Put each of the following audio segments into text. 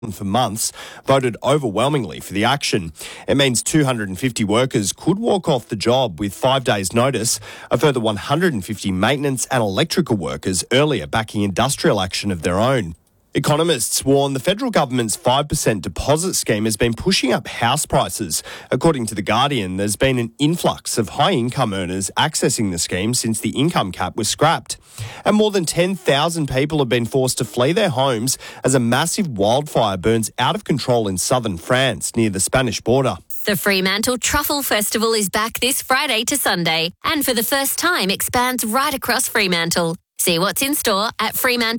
for months, voted overwhelmingly for the action. It means 250 workers could walk off the job with 5 days' notice. A further 150 maintenance and electrical workers earlier backing industrial action of their own. Economists warn the federal government's 5% deposit scheme has been pushing up house prices. According to The Guardian, there's been an influx of high-income earners accessing the scheme since the income cap was scrapped. And more than 10,000 people have been forced to flee their homes as a massive wildfire burns out of control in southern France near the Spanish border. The Fremantle Truffle Festival is back this Friday to Sunday and for the first time expands right across Fremantle. See what's in store at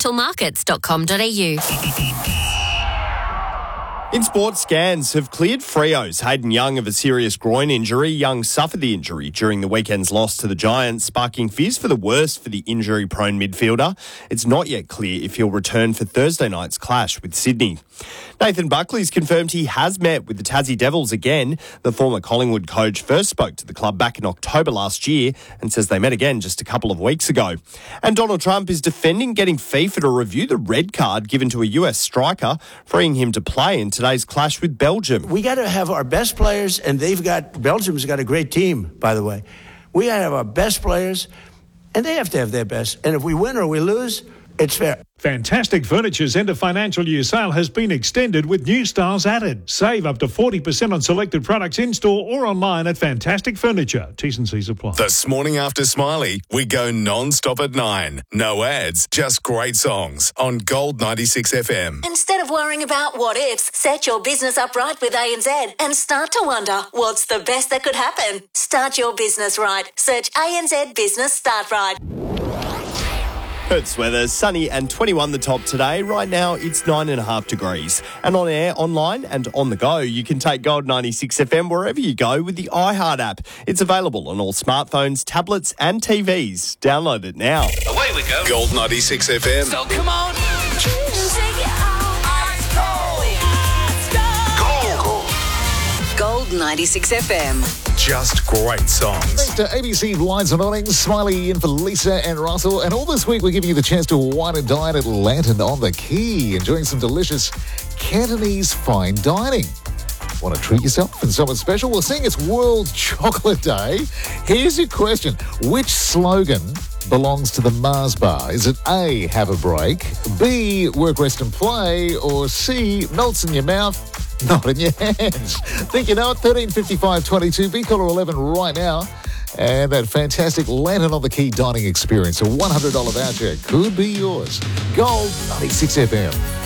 fremantlemarkets.com.au. In sports, scans have cleared Freo's Hayden Young of a serious groin injury. Young suffered the injury during the weekend's loss to the Giants, sparking fears for the worst for the injury-prone midfielder. It's not yet clear if he'll return for Thursday night's clash with Sydney. Nathan Buckley's confirmed he has met with the Tassie Devils again. The former Collingwood coach first spoke to the club back in October last year and says they met again just a couple of weeks ago. And Donald Trump is defending getting FIFA to review the red card given to a US striker, freeing him to play in today's clash with Belgium. We got to have our best players, and Belgium's got a great team, by the way. We got to have our best players, and they have to have their best. And if we win or we lose, it's fair. Fantastic Furniture's end of financial year sale has been extended with new styles added. Save up to 40% on selected products in-store or online at Fantastic Furniture. T's and C's apply. This morning after Smiley, we go non-stop at 9. No ads, just great songs on Gold 96 FM. Instead of worrying about what ifs, set your business up right with ANZ and start to wonder what's the best that could happen. Start your business right. Search ANZ Business Start Right. Perth's weather, sunny and 21 the top today. Right now, it's 9.5 degrees. And on air, online and on the go, you can take Gold 96 FM wherever you go with the iHeart app. It's available on all smartphones, tablets and TVs. Download it now. Away we go. Gold 96 FM. So come on. Gold 96 FM. Just great songs. Thanks to ABC Blinds and Awnings, Smiley in for Lisa and Russell. And all this week, we're giving you the chance to wine and dine at Lantern on the Quay, enjoying some delicious Cantonese fine dining. Want to treat yourself and someone special? Well, seeing it's World Chocolate Day, here's your question. Which slogan belongs to the Mars bar? Is it A, have a break, B, work, rest and play, or C, melts in your mouth, not in your hands? Think you know it? 135522, B caller 11 right now. And that fantastic Lantern on the Quay dining experience, a $100 voucher could be yours. Gold 96 FM.